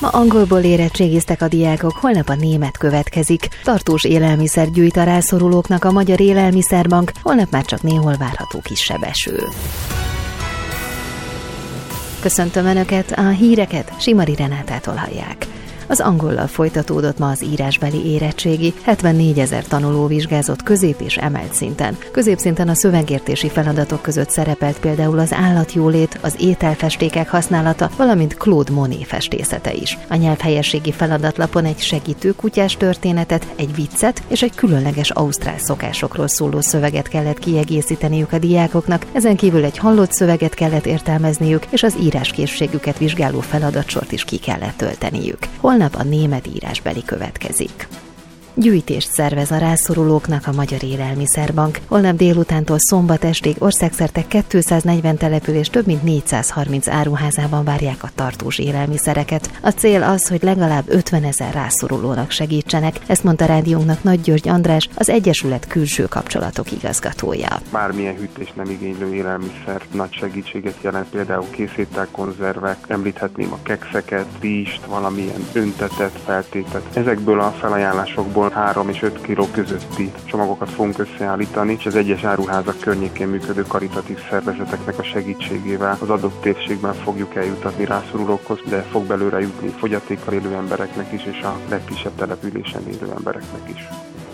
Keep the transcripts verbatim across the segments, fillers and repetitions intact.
Ma angolból érettségiztek a diákok, holnap a német következik. Tartós élelmiszer gyűjt a rászorulóknak a Magyar Élelmiszerbank, holnap már csak néhol várható kisebb eső. Köszöntöm Önöket, a híreket Simari Renátától hallják. Az angollal folytatódott ma az írásbeli érettségi, hetvennégy-ezer tanuló vizsgázott közép- és emelt szinten. Középszinten a szövegértési feladatok között szerepelt például az állatjólét, az ételfestékek használata, valamint Claude Monet festészete is. A nyelvhelyességi feladatlapon egy segítő kutyás történetet, egy viccet és egy különleges ausztrál szokásokról szóló szöveget kellett kiegészíteniük a diákoknak, ezen kívül egy hallott szöveget kellett értelmezniük, és az íráskészségüket vizsgáló feladatsort is ki kellett tölteniük. Holnap a német írásbeli következik. Gyűjtést szervez a rászorulóknak a Magyar Élelmiszerbank. Holnap délutántól szombat estig országszerte kétszáznegyven település több mint négyszázharminc áruházában várják a tartós élelmiszereket. A cél az, hogy legalább ötvenezer rászorulónak segítsenek, ezt mondta rádiónknak Nagy György András, az Egyesület külső kapcsolatok igazgatója. Bármilyen hűtést nem igénylő élelmiszer nagy segítséget jelent, például készételkonzervek, említhetném a kekszeket, rizst, valamilyen öntetet, feltétet. Ezekből a felajánlásokból három és öt kiló közötti csomagokat fogunk összeállítani, és az egyes áruházak környékén működő karitatív szervezeteknek a segítségével az adott térségben fogjuk eljutatni rászorulókhoz, de fog belőle jutni fogyatékkal élő embereknek is, és a legkisebb településen élő embereknek is.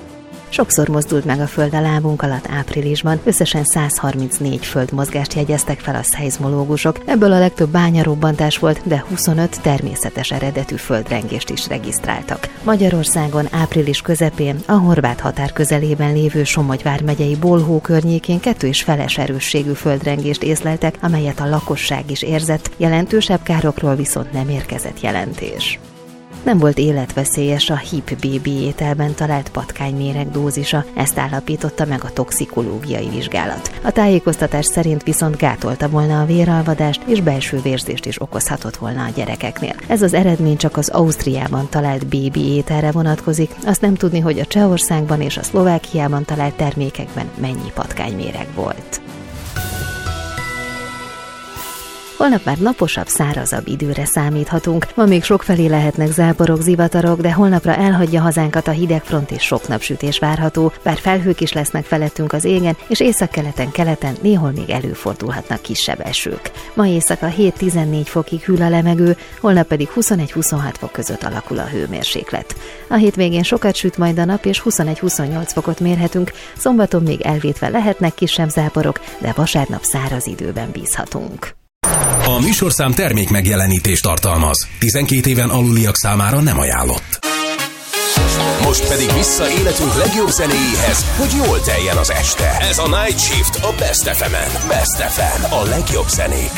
Sokszor mozdult meg a föld a lábunk alatt áprilisban, összesen száz harmincnégy földmozgást jegyeztek fel a szeizmológusok, ebből a legtöbb bányarobbantás volt, de huszonöt természetes eredetű földrengést is regisztráltak. Magyarországon április közepén a horvát határ közelében lévő Somogy vármegyei Bolhó környékén kettő és feles erősségű földrengést észleltek, amelyet a lakosság is érzett, jelentősebb károkról viszont nem érkezett jelentés. Nem volt életveszélyes a hip bé bé ételben talált patkányméreg dózisa, ezt állapította meg a toxikológiai vizsgálat. A tájékoztatás szerint viszont gátolta volna a véralvadást és belső vérzést is okozhatott volna a gyerekeknél. Ez az eredmény csak az Ausztriában talált bébi ételre vonatkozik, azt nem tudni, hogy a Csehországban és a Szlovákiában talált termékekben mennyi patkányméreg volt. Holnap már naposabb, szárazabb időre számíthatunk. Ma még sokfelé lehetnek záporok, zivatarok, de holnapra elhagyja hazánkat a hidegfront és sok napsütés várható, bár felhők is lesznek felettünk az égen, és északkeleten, keleten néhol még előfordulhatnak kisebb esők. Ma éjszaka hét-tizennégy fokig hűl a levegő, holnap pedig huszonegy-huszonhat fok között alakul a hőmérséklet. A hétvégén sokat süt majd a nap, és huszonegy-huszonnyolc fokot mérhetünk, szombaton még elvétve lehetnek kisebb záporok, de vasárnap száraz időben bízhatunk. A műsorszám termék megjelenítést tartalmaz. tizenkét éven aluliak számára nem ajánlott. Most pedig vissza életünk legjobb zenéjéhez, hogy jól teljen az este. Ez a Night Shift a Best ef emen. Best ef em, a legjobb zenék.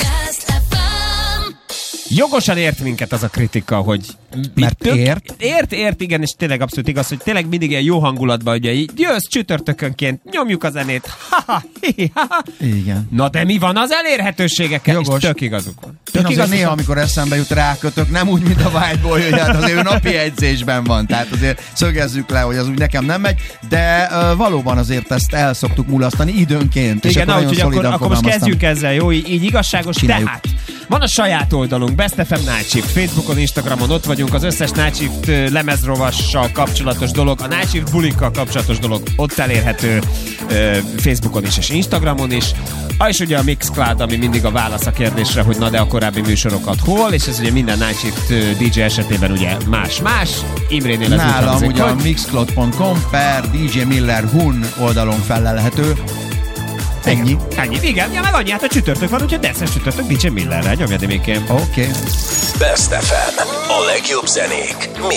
Jogosan ért minket az a kritika, hogy... Mert tök, ért? Ért, ért, igen, és tényleg abszolút igaz, hogy tényleg mindig ilyen jó hangulatban, ugye így jössz csütörtökönként, nyomjuk a zenét, ha-ha, hi-ha. Igen. Na de mi van az elérhetőségekkel? Jogos. És tök igazuk van. Tök Tök igaz, néha, amikor eszembe jut, rákötök, nem úgy, mint a White Boy, hogy hát azért ő napi edzésben van, tehát azért szögezzük le, hogy az úgy nekem nem megy, de uh, valóban azért ezt el szoktuk mulasztani időnként. Igen, na, úgyhogy akkor, akkor most kezdjük ezzel, jó? Így, így igazságos. Csináljuk. Tehát van a saját oldalunk, Best ef em Night Shift, Facebookon, Instagramon ott vagyunk, az összes Night Shift lemezrovassal kapcsolatos dolog, a Night Shift bulikkal kapcsolatos dolog ott elérhető uh, Facebookon is és Instagramon is. Ah, és ugye a Mixcloud, ami mindig a válasz a kérdésre, hogy na de a korábbi műsorokat hol, és ez ugye minden Night Shift dé dzsé esetében ugye más-más. Imrénél ez nálam ugye hogy... a mixcloud pont com per dé dzsé Miller Hun oldalon felelhető. Ennyi. Ennyi, igen, ja, meg annyi, hát a csütörtök van, úgyhogy deszes csütörtök dé dzsé Millerrel, nyomjad émékén. Oké. Okay. Best ef em, a legjobb zenék,